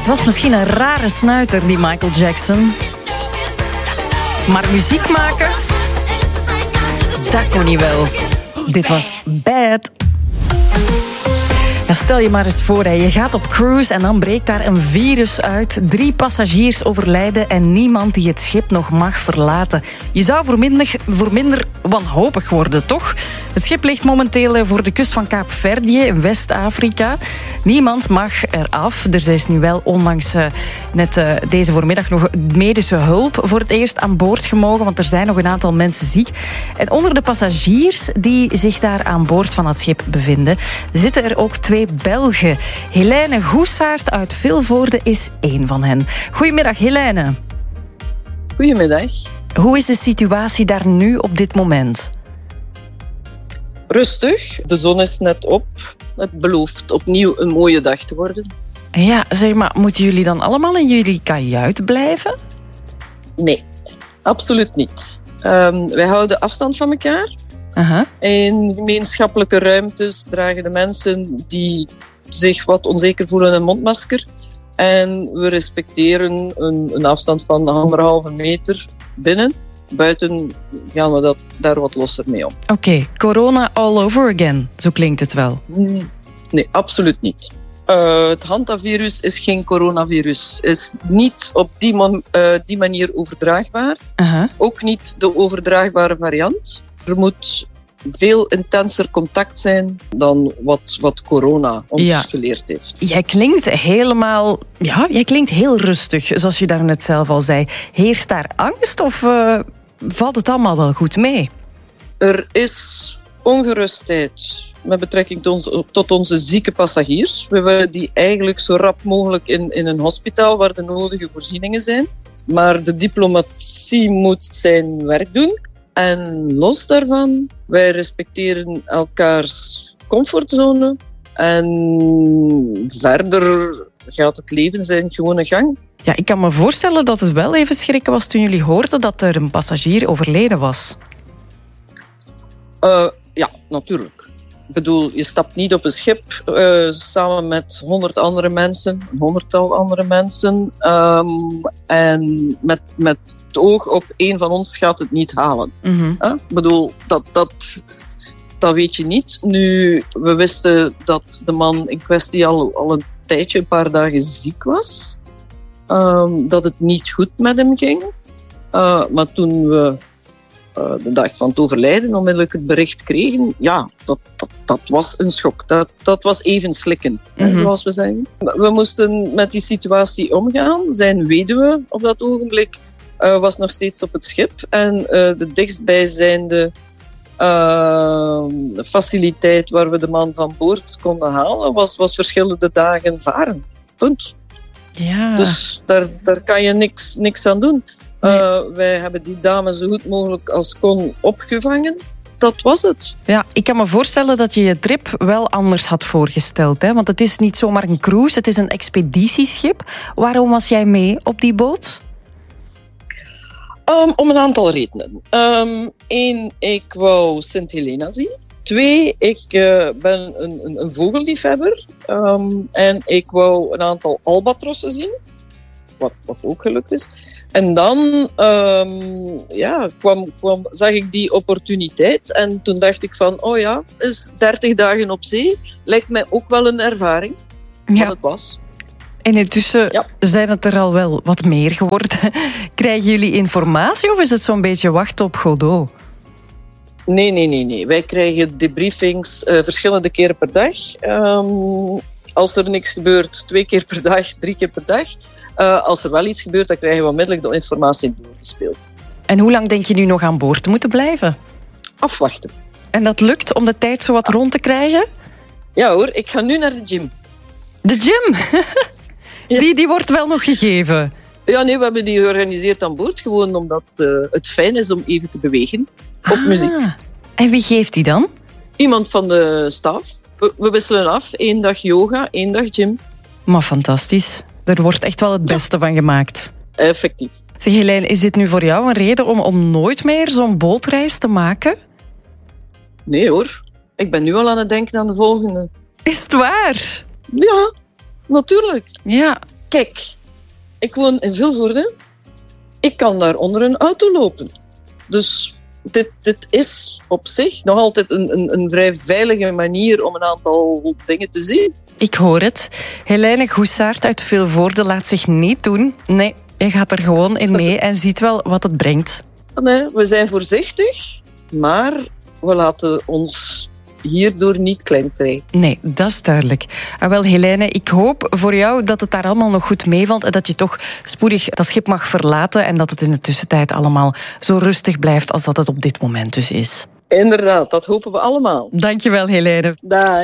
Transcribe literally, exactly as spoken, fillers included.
Het was misschien een rare snuiter, die Michael Jackson. Maar muziek maken, dat kon hij wel. Dit was Bad. Ja, stel je maar eens voor, hè. Je gaat op cruise en dan breekt daar een virus uit. Drie passagiers overlijden en niemand die het schip nog mag verlaten. Je zou voor minder, voor minder wanhopig worden, toch? Het schip ligt momenteel voor de kust van Kaapverdië in West-Afrika. Niemand mag eraf. Er is nu wel onlangs uh, net uh, deze voormiddag nog medische hulp voor het eerst aan boord gemogen, want er zijn nog een aantal mensen ziek. En onder de passagiers die zich daar aan boord van het schip bevinden, zitten er ook twee Belgen. Helene Goesaert uit Vilvoorde is één van hen. Goedemiddag, Helene. Goedemiddag. Hoe is de situatie daar nu op dit moment? Rustig. De zon is net op. Het belooft opnieuw een mooie dag te worden. Ja, zeg maar, moeten jullie dan allemaal in jullie kajuit blijven? Nee, absoluut niet. Um, wij houden afstand van elkaar. Uh-huh. In gemeenschappelijke ruimtes dragen de mensen die zich wat onzeker voelen een mondmasker. En we respecteren een, een afstand van anderhalve meter binnen. Buiten gaan we dat, daar wat losser mee om. Oké, okay, corona all over again, zo klinkt het wel. Nee, absoluut niet. Uh, het hantavirus is geen coronavirus. Is niet op die, man, uh, die manier overdraagbaar. Uh-huh. Ook niet de overdraagbare variant. Er moet veel intenser contact zijn dan wat, wat corona ons ja. geleerd heeft. Jij klinkt helemaal... Ja, jij klinkt heel rustig, zoals je daarnet zelf al zei. Heerst daar angst of uh, valt het allemaal wel goed mee? Er is ongerustheid met betrekking tot onze, tot onze zieke passagiers. We willen die eigenlijk zo rap mogelijk in, in een hospitaal waar de nodige voorzieningen zijn. Maar de diplomatie moet zijn werk doen. En los daarvan, wij respecteren elkaars comfortzone. En verder gaat het leven zijn gewone gang. Ja, ik kan me voorstellen dat het wel even schrikken was toen jullie hoorden dat er een passagier overleden was. Uh, ja, natuurlijk. Ik bedoel, je stapt niet op een schip uh, samen met honderd andere mensen, een honderdtal andere mensen. Um, en met, met het oog op één van ons gaat het niet halen. Mm-hmm. Uh, ik bedoel, dat, dat, dat weet je niet. Nu, we wisten dat de man in kwestie al, al een tijdje, een paar dagen ziek was. Um, dat het niet goed met hem ging. Uh, maar toen we uh, de dag van het overlijden onmiddellijk het bericht kregen, ja, dat, dat, dat was een schok. Dat, dat was even slikken, mm-hmm. hè, zoals we zeggen. We moesten met die situatie omgaan. Zijn weduwe op dat ogenblik uh, was nog steeds op het schip. En uh, de dichtstbijzijnde uh, faciliteit waar we de man van boord konden halen, was, was verschillende dagen varen. Punt. Ja. Dus daar, daar kan je niks, niks aan doen. Nee. Uh, wij hebben die dame zo goed mogelijk als kon opgevangen. Dat was het. Ja, ik kan me voorstellen dat je je trip wel anders had voorgesteld. Hè? Want het is niet zomaar een cruise, het is een expeditieschip. Waarom was jij mee op die boot? Um, om een aantal redenen. Eén, um, ik wou Sint Helena zien. Twee, ik uh, ben een, een, een vogelliefhebber. Um, en ik wou een aantal albatrossen zien. Wat, wat ook gelukt is. En dan um, ja, kwam, kwam, zag ik die opportuniteit. En toen dacht ik van, oh ja, is dertig dagen op zee. Lijkt mij ook wel een ervaring. Ja. Wat het was. En intussen ja. zijn het er al wel wat meer geworden. Krijgen jullie informatie of is het zo'n beetje wachten op Godot? Nee, nee, nee, nee. Wij krijgen debriefings uh, verschillende keren per dag. Um, als er niks gebeurt, twee keer per dag, drie keer per dag. Uh, als er wel iets gebeurt, dan krijgen we onmiddellijk de informatie doorgespeeld. En hoe lang denk je nu nog aan boord te moeten blijven? Afwachten. En dat lukt om de tijd zo wat rond te krijgen? Ja hoor, ik ga nu naar de gym. De gym? Ja. Die, die wordt wel nog gegeven? Ja, nee, we hebben die georganiseerd aan boord. Gewoon omdat uh, het fijn is om even te bewegen op ah, muziek. En wie geeft die dan? Iemand van de staf. We, we wisselen af. Eén dag yoga, één dag gym. Maar fantastisch. Er wordt echt wel het beste ja. van gemaakt. Effectief. Zeg Helene, is dit nu voor jou een reden om, om nooit meer zo'n bootreis te maken? Nee hoor. Ik ben nu al aan het denken aan de volgende. Is het waar? Ja, natuurlijk. Ja, kijk, ik woon in Vilvoorde. Ik kan daar onder een auto lopen. Dus dit, dit is op zich nog altijd een, een, een vrij veilige manier om een aantal dingen te zien. Ik hoor het. Helene Goesaert uit Vilvoorde laat zich niet doen. Nee, je gaat er gewoon in mee en ziet wel wat het brengt. Nee, we zijn voorzichtig, maar we laten ons hierdoor niet klein krijgen. Nee, dat is duidelijk. En wel, Helene, ik hoop voor jou dat het daar allemaal nog goed meevalt en dat je toch spoedig dat schip mag verlaten en dat het in de tussentijd allemaal zo rustig blijft als dat het op dit moment dus is. Inderdaad, dat hopen we allemaal. Dankjewel, Helene. Dag.